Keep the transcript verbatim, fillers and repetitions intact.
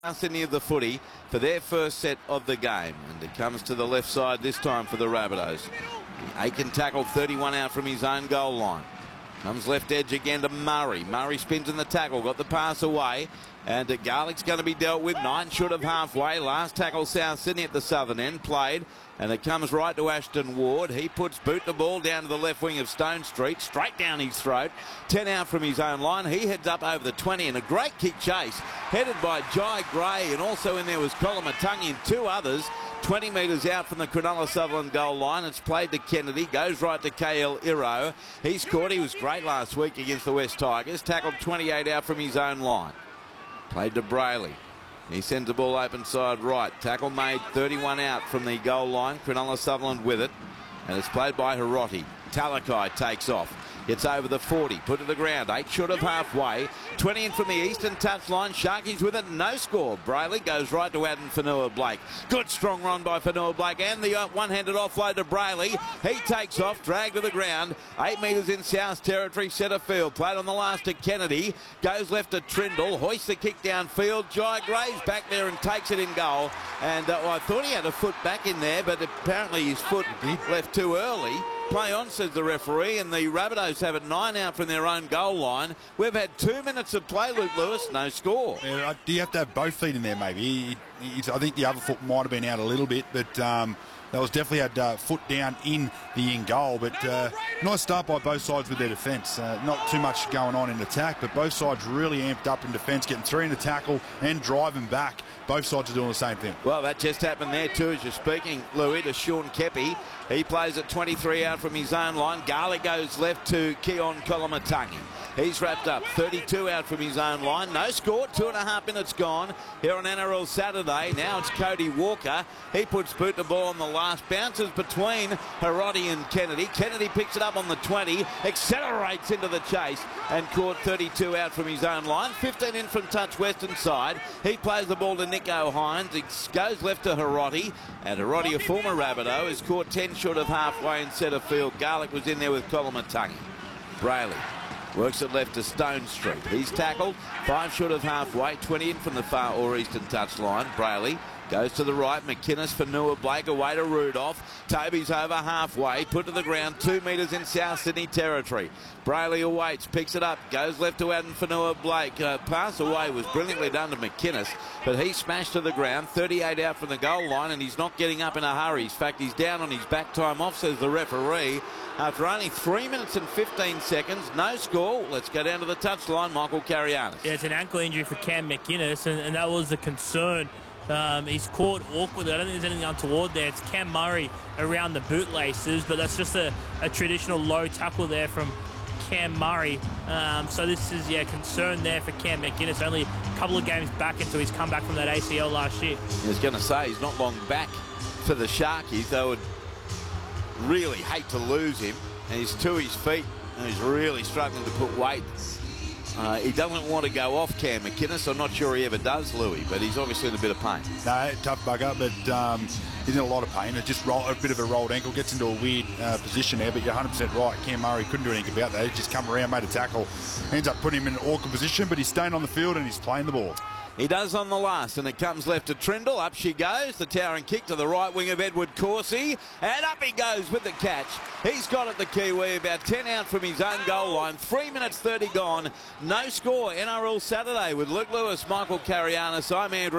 Sydney of the footy for their first set of the game, and it comes to the left side this time for the Rabbitohs. Aiken tackled thirty-one out from his own goal line. Comes left edge again to Murray. Murray spins in the tackle, got the pass away, and uh, Garlick's going to be dealt with. Nine short of halfway. Last tackle South Sydney at the southern end played, and it comes right to Ashton Ward. He puts boot the ball down to the left wing of Stone Street, straight down his throat. ten out from his own line. He heads up over the twenty, and a great kick chase headed by Jai Gray, and also in there was Colomatungi and two others. twenty metres out from the Cronulla Sutherland goal line. It's played to Kennedy, goes right to K L Iro. He scored. He was great last week against the West Tigers. Tackled twenty-eight out from his own line. Played to Brayley. He sends the ball open side right. Tackle made thirty-one out from the goal line. Cronulla Sutherland with it. And it's played by Hiroti. Talakai takes off. Gets over the forty, put to the ground, eight short of halfway, twenty in from the eastern touchline. Sharkies with it, no score. Brayley goes right to Adam Fanua-Blake. Good strong run by Fanua-Blake, and the one-handed offload to Brayley. He takes off, dragged to the ground, eight metres in South Territory, centre field. Played on the last to Kennedy, goes left to Trindle, hoists the kick downfield. Jai Gray's back there and takes it in goal. And uh, well, I thought he had a foot back in there, but apparently his foot left too early. Play on, says the referee, and the Rabbitohs have it nine out from their own goal line. We've had two minutes of play, Luke Lewis, no score. Yeah, do you have to have both feet in there, maybe? He, he, I think the other foot might have been out a little bit, but um, that was definitely had uh, foot down in the in goal. But uh, nice start by both sides with their defence. Uh, not too much going on in attack, but both sides really amped up in defence, getting three in the tackle and driving back. Both sides are doing the same thing. Well, that just happened there too, as you're speaking, Louis, to Sean Kepi. He plays at twenty-three out from his own line. Garlick goes left to Keon Colomatungi. He's wrapped up, thirty-two out from his own line. No score, two and a half minutes gone here on N R L Saturday. Now it's Cody Walker. He puts boot the ball on the last, bounces between Hiroti and Kennedy. Kennedy picks it up on the twenty, accelerates into the chase and caught thirty-two out from his own line. fifteen in from touch western side. He plays the ball to Nico Hines. It goes left to Hiroti, and Hiroti, a former Rabbitoh, is caught ten short of halfway in centre field. Garlick was in there with Colomatungi. Brayley works it left to Stone Street. He's tackled five short of halfway, twenty in from the far or eastern touchline. Brayley goes to the right. McInnes, Fanua-Blake away to Rudolph. Toby's over halfway, put to the ground, two metres in South Sydney territory. Brayley awaits, picks it up, goes left to Adam Fanua-Blake. Uh, pass away was brilliantly done to McInnes, but he smashed to the ground, thirty-eight out from the goal line, and he's not getting up in a hurry. In fact, he's down on his back time off, says the referee. After only three minutes and fifteen seconds, no score. Let's go down to the touchline, Michael Carianis. Yeah, it's an ankle injury for Cam McInnes, and, and that was the concern. Um, he's caught awkwardly. I don't think there's anything untoward there. It's Cam Murray around the bootlaces, but that's just a, a traditional low tackle there from Cam Murray. Um, so this is, yeah, concern there for Cam McInnes. Only a couple of games back until he's come back from that A C L last year. I was going to say, he's not long back for the Sharkies. They would really hate to lose him, and he's to his feet, and he's really struggling to put weight. Uh, he doesn't want to go off Cam McInnes. I'm not sure he ever does, Louis, but he's obviously in a bit of pain. No, tough bugger, but um, he's in a lot of pain. It just roll, a bit of a rolled ankle, gets into a weird uh, position there, but you're one hundred percent right. Cam Murray couldn't do anything about that. He just come around, made a tackle, ends up putting him in an awkward position, but he's staying on the field and he's playing the ball. He does on the last, and it comes left to Trindle. Up she goes. The towering kick to the right wing of Edward Corsi, and up he goes with the catch. He's got it, the Kiwi, about ten out from his own goal line. three minutes thirty gone. No score. N R L Saturday with Luke Lewis, Michael Carianis. I'm Andrew.